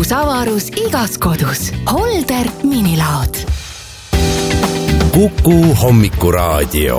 uus avarus igas kodus. Holder minilaod. Kuku hommikuraadio.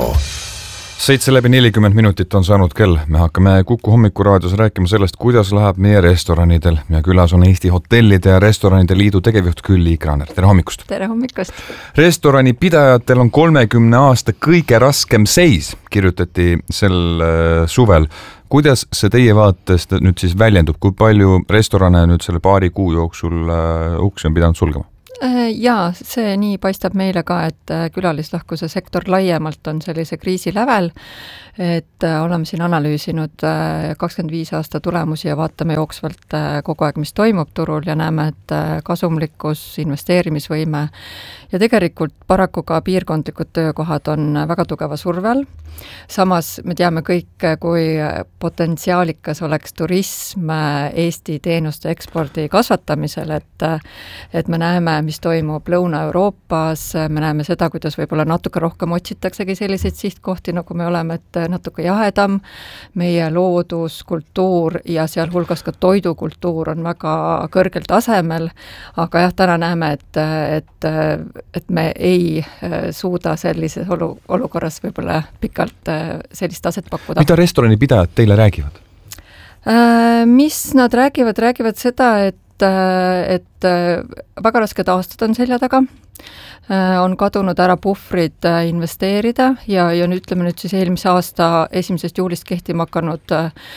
7:40 on saanud kell. Me hakkame Kuku hommikuraadios rääkima sellest, kuidas läheb meie restoranidel. Ja külas on Eesti Hotellide ja Restoranide Liidu tegevjuht Külli Kraner. Tere hommikust! Tere hommikust! Restorani pidajatel on 30 aasta kõige raskem seis, kirjutati sel suvel. Kuidas see teie vaatest nüüd siis väljendub? Kui palju restorane nüüd selle paari kuu jooksul uksi on pidanud sulgema? Jaa, see nii paistab meile ka, et külalislahkuse sektor laiemalt on sellise kriisi lävel, et oleme siin analüüsinud 25 aasta tulemusi ja vaatame jooksvalt kogu aeg, mis toimub turul ja näeme, et kasumlikkus, investeerimisvõime ja tegelikult paraku ka piirkondlikud töökohad on väga tugeva surve all. Samas me teame kõik, kui potentsiaalikas oleks turism Eesti teenuste ekspordi kasvatamisel, et me näeme, mis toimub Lõuna-Euroopas, me näeme seda, kuidas võib-olla natuke rohkem otsitaksegi selliseid sihtkohti, nagu me oleme, et natuke jahedam, meie loodus, kultuur ja seal hulgas ka toidukultuur on väga kõrgel tasemel, aga jah, täna näeme, et me ei suuda sellises olukorras võib-olla pikalt sellist taset pakkuda. Mida restorani pidajad teile räägivad? Mis nad räägivad? Räägivad seda, et väga rasked aastad on selja taga, on kadunud ära puhvrid investeerida ja ütleme nüüd siis eelmise aasta 1. juulist kehtima hakanud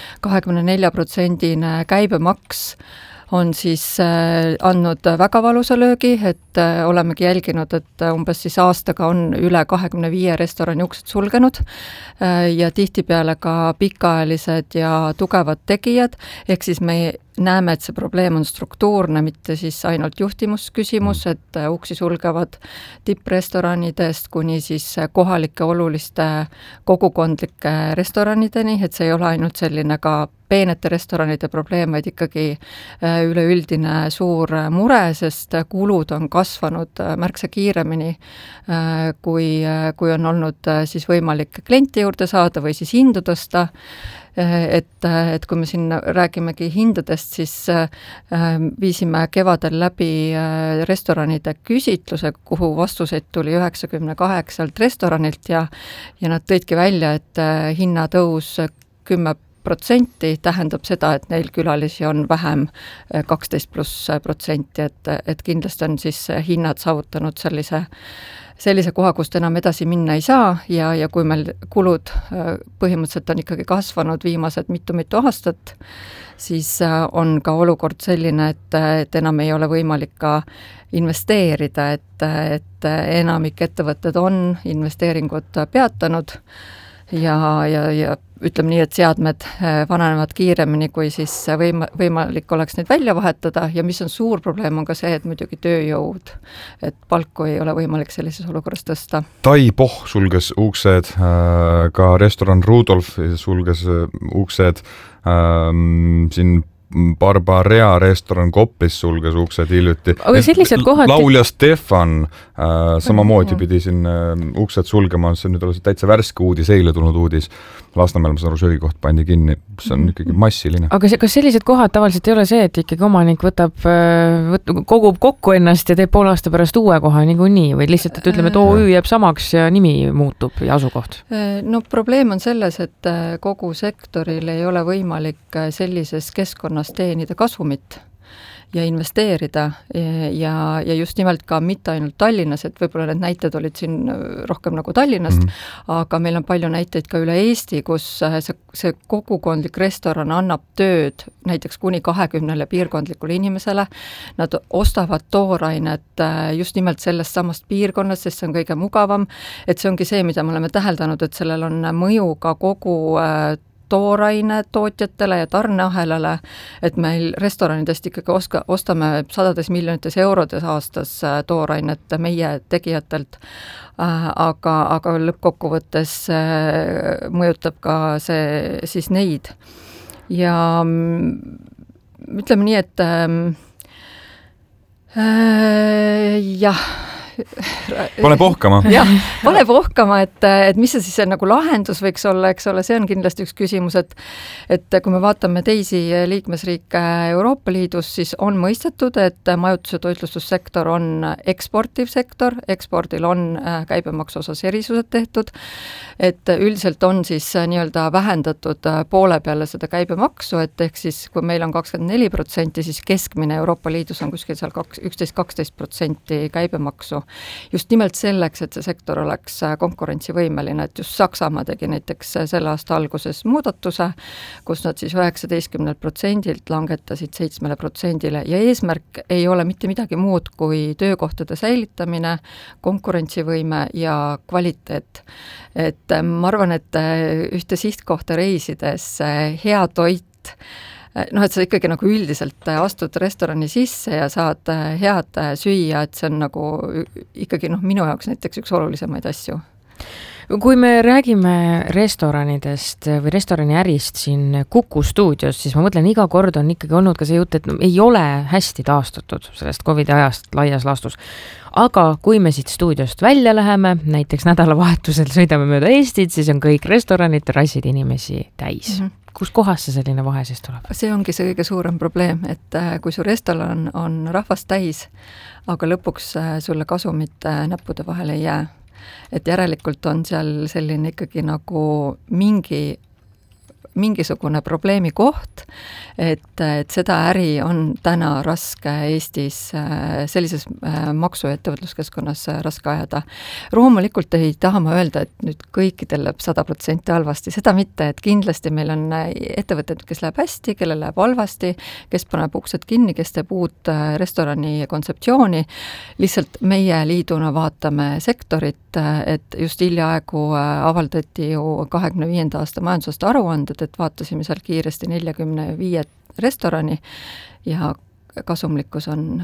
24% käibemaks on siis andnud väga valusa löögi, et olemegi jälginud, et umbes siis aastaga on üle 25 restorani uksed sulgenud ja tihtipeale ka pikaajalised ja tugevad tegijad, ehk siis me näeme, et see probleem on struktuurne, mitte siis ainult juhtimusküsimus, et uksi sulgevad tipprestoranidest kuni siis kohalike oluliste kogukondlike restoranideni, et see ei ole ainult selline ka peenete restoranide probleem, vaid ikkagi üleüldine suur mure, sest kulud on kasvanud märksa kiiremini, kui on olnud siis võimalik klienti juurde saada või siis hindu tõsta. Et kui me siin räägimegi hindadest, siis viisime kevadel läbi restoranide küsitluse, kuhu vastuseid tuli 98 restoranilt ja nad tõidki välja, et hinnatõus 10% tähendab seda, et neil külalisi on vähem 12+%, et kindlasti on siis hinnad saavutanud sellise koha, kust enam edasi minna ei saa ja kui meil kulud põhimõtteliselt on ikkagi kasvanud viimased mitu aastat, siis on ka olukord selline, et enam ei ole võimalik ka investeerida, et enamik ettevõtted on investeeringud peatanud ja ütleme nii, et seadmed vananevad kiiremini, kui siis võimalik oleks neid välja vahetada ja mis on suur probleem, on ka see, et muidugi tööjõud, et palku ei ole võimalik sellises olukorras tõsta. Tai Poh sulges uksed, ka restoran Rudolf sulges uksed, siin Barbarea restoran Koplis sulges uksed hiljuti. Laulja Stefan samamoodi pidi siin uksed sulgema, see nüüd oli täitsa värske uudis, eile tulnud uudis. Lasnamäel, ma saan aru, söögikoht pandi kinni, see on ikkagi massiline. Aga kas sellised kohad tavaliselt ei ole see, et ikkagi omanik kogub kokku ennast ja teeb pool aasta pärast uue koha niikuinii või lihtsalt, et ütleme, et OÜ jääb samaks ja nimi muutub ja asukoht? No probleem on selles, et kogu sektoril ei ole võimalik sellises keskkonnas teenida kasumit ja investeerida ja just nimelt ka mitte ainult Tallinnas, et võib-olla need näited olid siin rohkem nagu Tallinnast, aga meil on palju näiteid ka üle Eesti, kus see kogukondlik restoran annab tööd näiteks kuni 20 piirkondlikule inimesele. Nad ostavad toorainet just nimelt sellest samast piirkonnast, sest see on kõige mugavam, et see ongi see, mida me oleme täheldanud, et sellel on mõju ka kogu tooraine tootjatele ja tarneahelale, et meil restoranidest ikkagi ostame sadades miljonites eurodes aastas toorainet meie tegijatelt, aga lõppkokkuvõttes mõjutab ka see siis neid. Ja ütleme nii, et jah, pane pohkama. jah, pane pohkama, et mis see siis nagu lahendus võiks olla, eks ole, see on kindlasti üks küsimus, et kui me vaatame teisi liikmesriike Euroopa Liidus, siis on mõistetud, et majutus- ja toitlustussektor on eksportiv sektor, ekspordil on käibemaksu osas erisused tehtud, et üldiselt on siis nii-öelda vähendatud poole peale seda käibemaksu, et ehk siis kui meil on 24%, siis keskmine Euroopa Liidus on kuskil seal 11-12% käibemaksu. Just nimelt selleks, et see sektor oleks konkurentsivõimeline, et just Saksamaa tegi näiteks selle aasta alguses muudatuse, kus nad siis 19% langetasid 7% ja eesmärk ei ole mitte midagi muud kui töökohtade säilitamine, konkurentsivõime ja kvaliteet. Et ma arvan, et ühte sihtkohta reisides hea toit, noh, et sa ikkagi nagu üldiselt astud restorani sisse ja saad head süüa, et see on nagu ikkagi minu jaoks näiteks üks olulisemaid asju. Kui me räägime restoranidest või restoraniärist siin Kuku stuudios, siis ma mõtlen, iga kord on ikkagi olnud ka see jutt, et ei ole hästi taastatud sellest COVID-i ajast laias laastus. Aga kui me siit stuudiost välja läheme, näiteks nädalavahetusel sõidame mööda Eestit, siis on kõik restoranid, terrassid inimesi täis. Kus kohas see selline vahe siis tuleb? See ongi see kõige suurem probleem, et kui su restoran on rahvast täis, aga lõpuks sulle kasumit näppude vahel ei jää. Et järelikult on seal selline ikkagi nagu mingisugune probleemi koht, et seda äri on täna raske Eestis sellises maksu- ja ettevõtluskeskkonnas raske ajada. Loomulikult ei taha ma öelda, et nüüd kõikidel läheb 100% halvasti, seda mitte, et kindlasti meil on ettevõtted, kes läheb hästi, kellel läheb halvasti, kes paneb uksed kinni, kes teeb uut restorani kontseptsiooni. Lihtsalt meie liiduna vaatame sektorit, et just hiljaaegu avaldati ju 25. aasta majandusaasta aruanded, et vaatasime seal kiiresti 45 restorani ja kasumlikkus on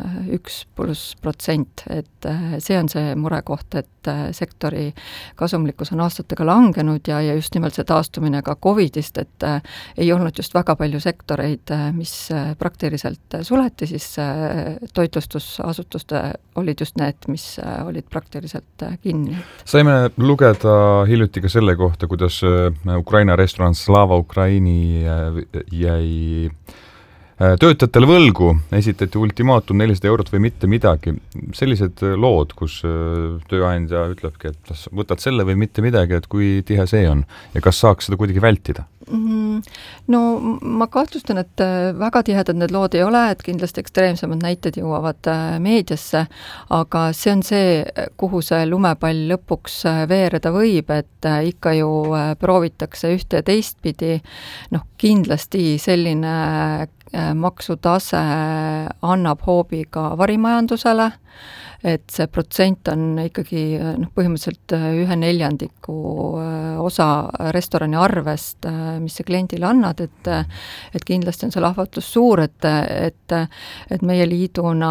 1+%, et see on see murekoht, et sektori kasumlikkus on aastatega langenud ja just nimelt see taastumine ka COVIDist, et ei olnud just väga palju sektoreid, mis praktiliselt suleti, siis toitlustusasutuste olid just need, mis olid praktiliselt kinni. Saime lugeda hiljuti ka selle kohta, kuidas Ukraina restoran Slava Ukraini jäi töötajatele võlgu, esitati ultimaatum 400 eurot või mitte midagi. Sellised lood, kus tööandja ütlebki, et võtad selle või mitte midagi, et kui tihe see on ja kas saaks seda kuidagi vältida? No ma kahtlustan, et väga tihedad need lood ei ole, et kindlasti ekstreemsemad näited jõuavad meediasse, aga see on see, kuhu see lumepall lõpuks veereda võib, et ikka ju proovitakse ühte ja teistpidi, kindlasti selline maksutase annab hoobi ka varimajandusele, et see protsent on ikkagi põhimõtteliselt 1/4 osa restorani arvest, mis see kliendile annad, et kindlasti on see lahvatus suur, et meie liiduna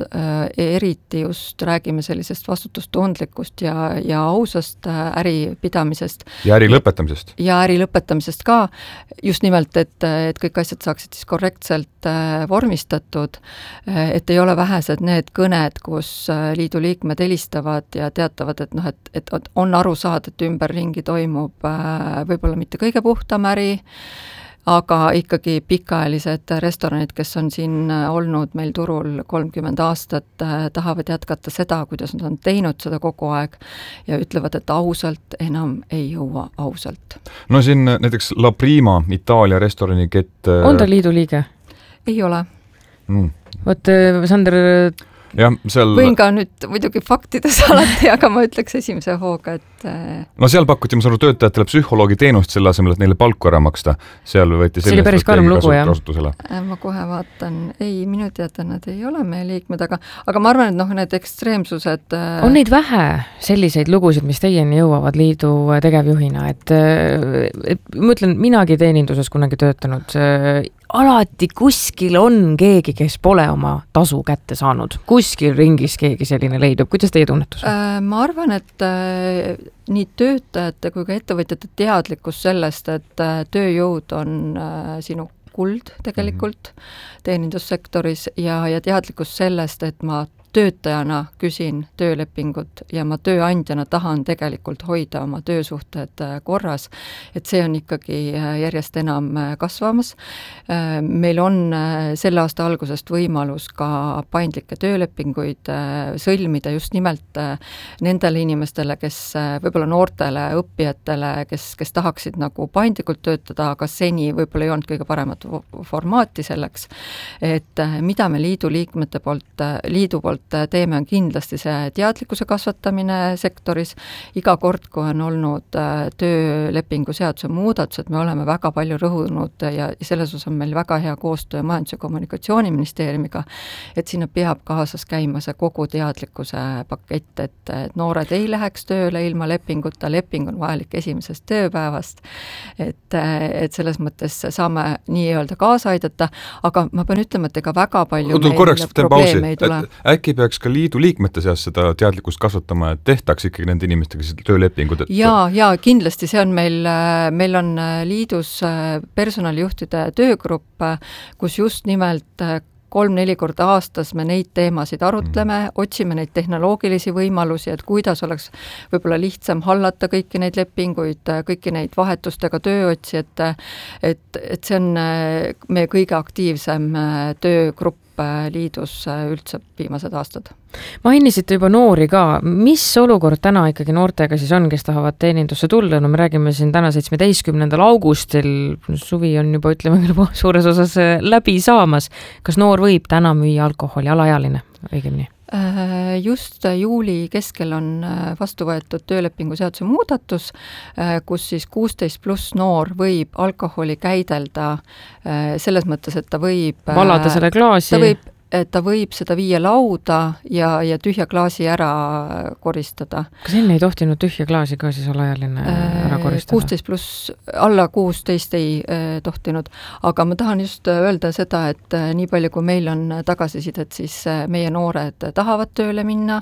eriti just räägime sellisest vastutustundlikust ja ausast äripidamisest. Ja äri lõpetamisest. Ja äri lõpetamisest ka, just nimelt, et kõik asjad saaksid siis korrektselt vormistatud, et ei ole vähesed need kõned, kus liidu liikmed helistavad ja teatavad, et on aru saada, et ümberringi toimub võib-olla mitte kõige puhtam äri, aga ikkagi pikaajalised restoranid, kes on siin olnud meil turul 30 aastat, tahavad jätkata seda, kuidas nad on teinud seda kogu aeg ja ütlevad, et ausalt enam ei jõua ausalt. No siin näiteks La Prima, Itaalia restoranikett. On ta liidu liige? Ei ole. Vot, Sander, jah, seal... Võin ka nüüd muidugi faktides alati, aga ma ütleks esimese hooga, et... No seal pakuti, ma saan aru, töötajatele psühholoogi teenust selle asemel, et neile palku ära maksta. Seal võeti see oli päris karm lugu, jah. Ma kohe vaatan, ei, minu teada nad ei ole meie liikmed, aga ma arvan, et need ekstreemsused... On neid vähe selliseid lugusid, mis teieni jõuavad liidu tegevjuhina, et ma ütlen, minagi teeninduses kunagi töötanud, alati kuskil on keegi, kes pole oma tasu kätte saanud. Kuskil ringis keegi selline leidub. Kuidas teie tunnetus? Ma arvan, et nii töötajate kui ka ettevõtjate teadlikkus sellest, et tööjõud on sinu kuld tegelikult teenindussektoris ja teadlikkus sellest, et ma töötajana küsin töölepingut ja ma tööandjana tahan tegelikult hoida oma töösuhted korras, et see on ikkagi järjest enam kasvamas. Meil on selle aasta algusest võimalus ka paindlikke töölepinguid sõlmida just nimelt nendele inimestele, kes võib-olla noortele õppijatele, kes tahaksid nagu paindlikult töötada, aga seni võib-olla ei olnud kõige paremat formaati selleks, et mida me liidu poolt teeme, on kindlasti see teadlikkuse kasvatamine sektoris. Iga kord, kui on olnud töölepingu seaduse muudatused, me oleme väga palju rõhunud ja selles osas on meil väga hea koostöö Majandus- ja Kommunikatsiooniministeeriumiga, et sinna peab kaasas käima see kogu teadlikkuse pakett, et noored ei läheks tööle ilma lepinguta, leping on vajalik esimesest tööpäevast, et selles mõttes saame nii-öelda kaasa aidata, aga ma pean ütlema, et ega väga palju probleeme ei tule. Äkki peaks ka liidu liikmete seas seda teadlikkust kasvatama, et tehtaks ikkagi nende inimestega töölepingud? Ja kindlasti see on meil on liidus personalijuhtide töögrupp, kus just nimelt 3-4 korda aastas me neid teemasid arutleme, otsime neid tehnoloogilisi võimalusi, et kuidas oleks võib-olla lihtsam hallata kõiki neid lepinguid, kõiki neid vahetustega tööotsi, et see on meie kõige aktiivsem töögrupp liidus üldse viimased aastad. Mainisite juba noori ka. Mis olukord täna ikkagi noortega siis on, kes tahavad teenindusse tulla? No me räägime siin täna 17. augustil, suvi on juba, ütleme küll, suures osas läbi saamas. Kas noor võib täna müüa alkoholi, alaealine õigemini? Just juuli keskel on vastu võetud töölepingu seaduse muudatus, kus siis 16+ noor võib alkoholi käidelda selles mõttes, et ta võib valada selle klaasi. Ta võib seda viia lauda ja tühja klaasi ära koristada. Kas enne ei tohtinud tühja klaasi ka siis alaealine ära koristada? 16+, alla 16 ei tohtinud, aga ma tahan just öelda seda, et nii palju kui meil on tagasisidet, siis meie noored tahavad tööle minna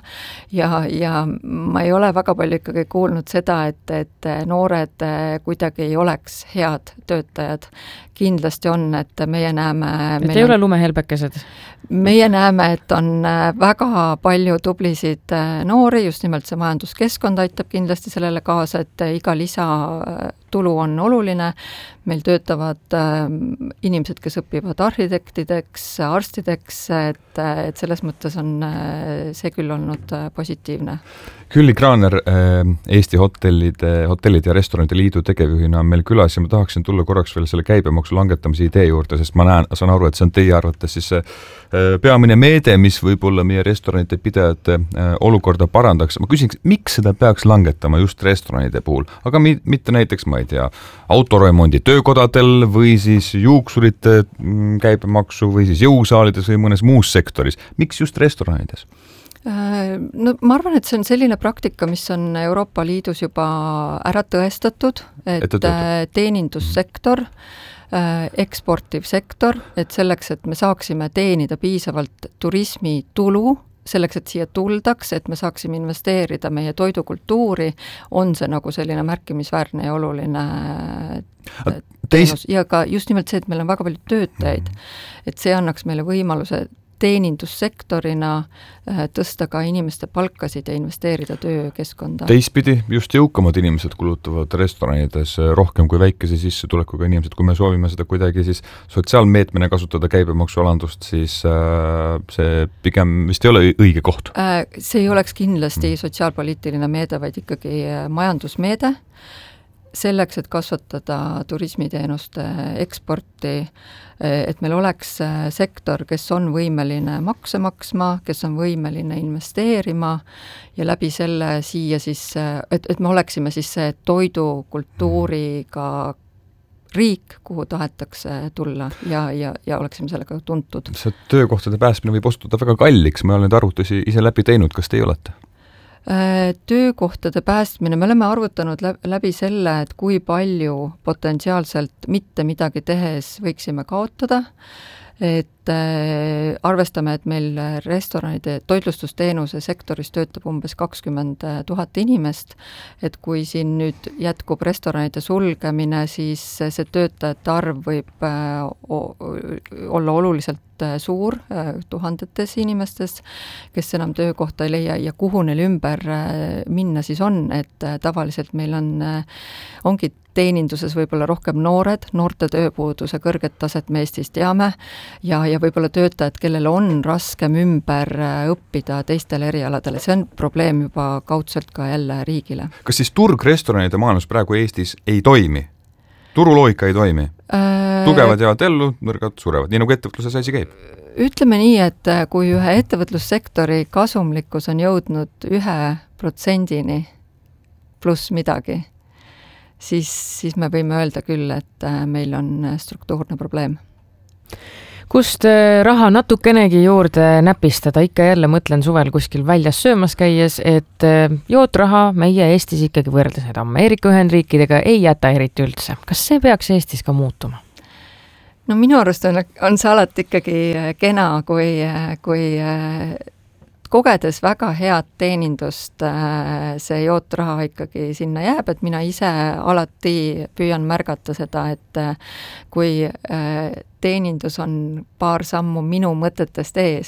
ja ma ei ole väga palju ikkagi kuulnud seda, et noored kuidagi ei oleks head töötajad. Kindlasti on, et meie näeme... Et ei ole lumehelbekesed? Meie näeme, et on väga palju tublisid noori, just nimelt see majanduskeskkond aitab kindlasti sellele kaasa, et iga lisatulu on oluline. Meil töötavad inimesed, kes õpivad arhitektideks, arstideks, et selles mõttes on see küll olnud positiivne. Külli Kraaner, Eesti hotellide ja restoranide liidu tegevjuhina on meil külas ja ma tahaksin tulla korraks veel selle käibemaksu langetamise idee juurde, sest ma saan aru, et see on teie arvates siis peamine meede, mis võib-olla meie restoranide pidajate olukorda parandaks. Ma küsin, miks seda peaks langetama just restoranide puhul, aga mitte näiteks, ma ei tea, autoremondi töökodadel või siis juuksurite käibemaksu või siis jõusaalides või mõnes muus sektoris. Miks just restoranides? No ma arvan, et see on selline praktika, mis on Euroopa Liidus juba ära tõestatud, et teenindussektor, eksportiv sektor, et selleks, et me saaksime teenida piisavalt turismitulu, selleks, et siia tuldaks, et me saaksime investeerida meie toidukultuuri, on see nagu selline märkimisväärne ja oluline teenus. Ja ka just nimelt see, et meil on väga palju töötajaid, et see annaks meile võimaluse teenindussektorina tõsta ka inimeste palkasid ja investeerida töökeskkonda. Teistpidi, just jõukamad inimesed kulutavad restoranides rohkem kui väikese sissetulekuga inimesed. Kui me soovime seda kuidagi siis sotsiaalmeetmena kasutada käibemaksualandust, siis see pigem vist ei ole õige koht. See ei oleks kindlasti sotsiaalpoliitiline meede, vaid ikkagi majandusmeede. Selleks, et kasvatada turismiteenuste eksporti, et meil oleks sektor, kes on võimeline makse maksma, kes on võimeline investeerima ja läbi selle siia siis, et me oleksime siis see toidukultuuriga riik, kuhu tahetakse tulla ja oleksime sellega tuntud. See töökohtade päästmine võib osutuda väga kalliks, ma olen neid arvutusi ise läbi teinud, kas teie olete? Töökohtade päästmine, me oleme arvutanud läbi selle, et kui palju potentsiaalselt mitte midagi tehes võiksime kaotada, et arvestame, et meil restoranide toitlustusteenuse sektoris töötab umbes 20 000 inimest, et kui siin nüüd jätkub restoranide sulgemine, siis see töötajate arv võib olla oluliselt suur, tuhandetes inimestes, kes enam töökohta ei leia ja kuhu neil ümber minna siis on, et tavaliselt meil ongi teeninduses võib-olla rohkem noorte tööpuuduse kõrget taset me Eestis teame ja võib-olla töötajad, kellel on raskem ümber õppida teistele erialadele, see on probleem juba kaudselt ka jälle riigile. Kas siis turg restoranide maailmas praegu Eestis ei toimi? Turuloogika ei toimi? Tugevad jäävad ellu, nõrgad surevad, nii nagu ettevõtluses asi käib? Ütleme nii, et kui ühe ettevõtlussektori kasumlikkus on jõudnud 1% pluss midagi, siis me võime öelda küll, et meil on struktuurne probleem. Kust raha natukenegi juurde näpistada, ikka jälle mõtlen suvel kuskil väljas söömas käies, et jootraha meie Eestis ikkagi võrdes need Ameerika Ühendriikidega ei jäta eriti üldse. Kas see peaks Eestis ka muutuma? No minu arust on see alati ikkagi kena, kui kogedes väga head teenindust, see jootraha ikkagi sinna jääb, et mina ise alati püüan märgata seda, et kui teenindus on paar sammu minu mõtetest ees,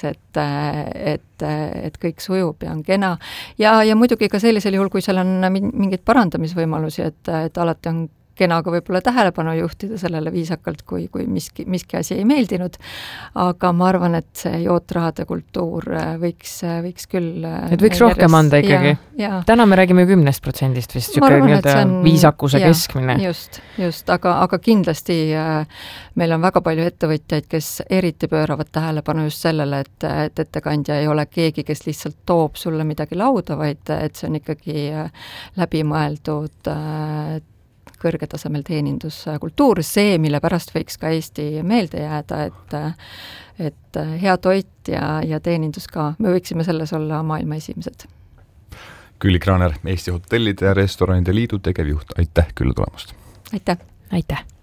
et kõik sujub ja on kena. Ja muidugi ka sellisel juhul, kui seal on mingeid parandamisvõimalusi, et alati on kena ka võib-olla tähelepanu juhtida sellele viisakalt, kui miski asi ei meeldinud. Aga ma arvan, et see jootrahade kultuur võiks küll... Et võiks rohkem anda ikkagi. Ja. Täna me räägime 10% vist, viisakuse keskmine. Just, aga kindlasti meil on väga palju ettevõtjaid, kes eriti pööravad tähelepanu just sellele, et ettekandja ei ole keegi, kes lihtsalt toob sulle midagi lauda, vaid et see on ikkagi läbimõeldud kõrgetasemel teeninduskultuur, see, mille pärast võiks ka Eesti meelde jääda, et hea toit ja teenindus ka, me võiksime selles olla maailma esimesed. Külli Kraaner, Eesti Hotellide ja Restoranide Liidu tegevjuht, aitäh külla tulemast! Aitäh! Aitäh!